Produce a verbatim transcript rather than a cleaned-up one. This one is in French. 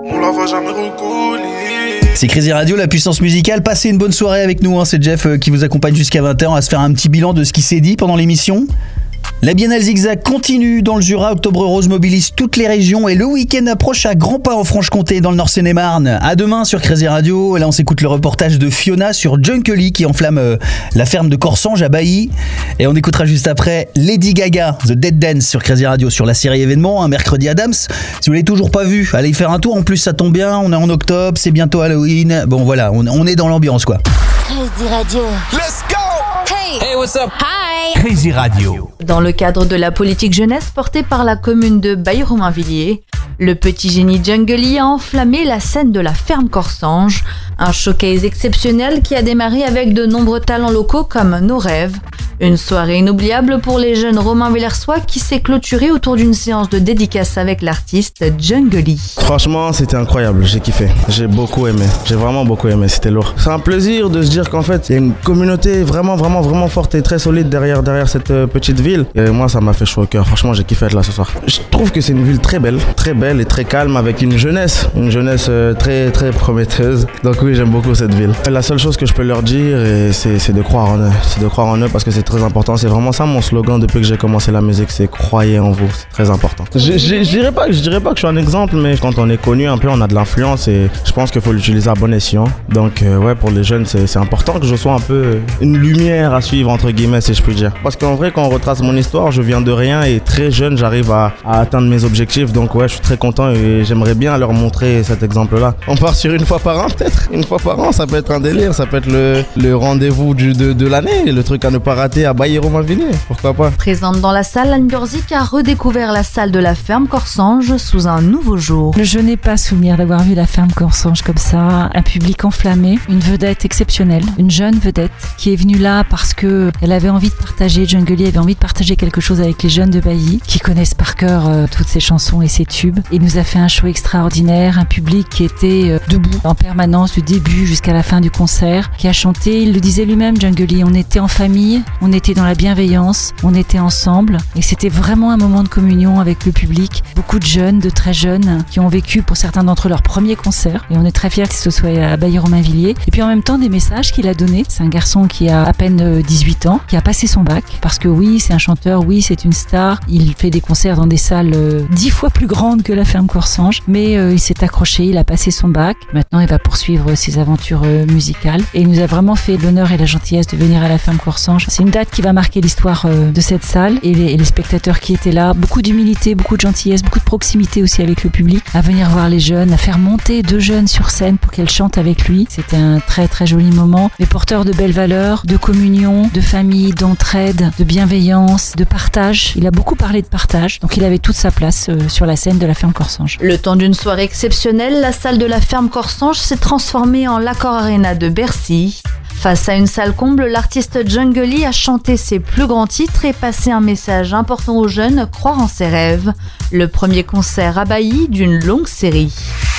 on la voit jamais recoller. C'est Crazy Radio, la puissance musicale. Passez une bonne soirée avec nous, hein. C'est Jeff euh, qui vous accompagne jusqu'à vingt heures. On va se faire un petit bilan de ce qui s'est dit pendant l'émission. La Biennale Zigzag continue dans le Jura. Octobre Rose mobilise toutes les régions et le week-end approche à grands pas en Franche-Comté, dans le Nord-Seine-et-Marne. À demain sur Crazy Radio. Et là, on s'écoute le reportage de Fiona sur Junkely qui enflamme euh, la ferme de Corsange à Bailly. Et on écoutera juste après Lady Gaga, The Dead Dance sur Crazy Radio, sur la série événement, un mercredi Adams. Si vous l'avez toujours pas vu, allez y faire un tour. En plus, ça tombe bien, on est en octobre, c'est bientôt Halloween. Bon, voilà, on, on est dans l'ambiance, quoi. Crazy Radio. Let's go! Hey! Hey, what's up? Hi! Crazy Radio. Dans le cadre de la politique jeunesse portée par la commune de Bailly-Romainvilliers, le petit génie Junkely a enflammé la scène de la ferme Corsange, un showcase exceptionnel qui a démarré avec de nombreux talents locaux comme Nos Rêves. Une soirée inoubliable pour les jeunes Romain-Villersois qui s'est clôturée autour d'une séance de dédicace avec l'artiste Junkely. Franchement, c'était incroyable, j'ai kiffé. J'ai beaucoup aimé, j'ai vraiment beaucoup aimé, c'était lourd. C'est un plaisir de se dire qu'en fait, il y a une communauté vraiment, vraiment, vraiment forte et très solide derrière, derrière cette euh, petite ville. Et moi, ça m'a fait chaud au cœur. Franchement, j'ai kiffé être là ce soir. Je trouve que c'est une ville très belle, très belle et très calme avec une jeunesse, une jeunesse euh, très, très prometteuse. Donc oui, j'aime beaucoup cette ville. La seule chose que je peux leur dire, c'est, c'est de croire en eux. C'est de croire en eux parce que c'est très important. C'est vraiment ça mon slogan depuis que j'ai commencé la musique, c'est croyez en vous. C'est très important. Je, je, je dirais pas, je dirais pas que je suis un exemple, mais quand on est connu un peu, on a de l'influence et je pense qu'il faut l'utiliser à bon escient. Donc euh, ouais, pour les jeunes, c'est, c'est important que je sois un peu une lumière à suivre entre guillemets, si je puis dire. Parce qu'en vrai, quand on retrace mon histoire, je viens de rien et très jeune, j'arrive à, à atteindre mes objectifs. Donc ouais, je suis très content et j'aimerais bien leur montrer cet exemple-là. On part sur une fois par an peut-être, une fois par an, ça peut être un délire, ça peut être le, le rendez-vous du, de, de l'année, le truc à ne pas rater à Bailly-Romainvilliers, pourquoi pas. Présente dans la salle, Anne Burzik a redécouvert la salle de la ferme Corsange sous un nouveau jour. Je n'ai pas souvenir d'avoir vu la ferme Corsange comme ça, un public enflammé, une vedette exceptionnelle, une jeune vedette qui est venue là parce que elle avait envie de partager, Junkely avait envie de partager quelque chose avec les jeunes de Bailly qui connaissent par cœur euh, toutes ses chansons et ses tubes. Il nous a fait un show extraordinaire, un public qui était euh, debout en permanence du début jusqu'à la fin du concert, qui a chanté, il le disait lui-même Junkely, on était en famille, on était dans la bienveillance, on était ensemble et c'était vraiment un moment de communion avec le public. Beaucoup de jeunes, de très jeunes qui ont vécu pour certains d'entre eux leur premier concert et on est très fiers que ce soit à Bailly-Romainvilliers. Et puis en même temps des messages qu'il a donnés. C'est un garçon qui a à peine dix-huit ans, qui a passé son bac parce que oui, c'est un chanteur, oui, c'est une star. Il fait des concerts dans des salles euh, dix fois plus grandes que la ferme Corsange, mais euh, il s'est accroché, il a passé son bac. Maintenant, il va poursuivre ses aventures euh, musicales et il nous a vraiment fait l'honneur et la gentillesse de venir à la ferme Corsange. C'est une date qui va marquer l'histoire euh, de cette salle et les, et les spectateurs qui étaient là. Beaucoup d'humilité, beaucoup de gentillesse, beaucoup de proximité aussi avec le public. À venir voir les jeunes, à faire monter deux jeunes sur scène pour qu'elles chantent avec lui. C'était un très très joli moment. Mais porteur de belles valeurs, de communion, de famille, d'entraide, de bienveillance, de partage. Il a beaucoup parlé de partage, donc il avait toute sa place euh, sur la scène de la ferme Corsange. Le temps d'une soirée exceptionnelle, la salle de la ferme Corsange s'est transformée en l'Accor Arena de Bercy. Face à une salle comble, l'artiste Junkely a chanté ses plus grands titres et passé un message important aux jeunes, croire en ses rêves. Le premier concert à Bailly d'une longue série.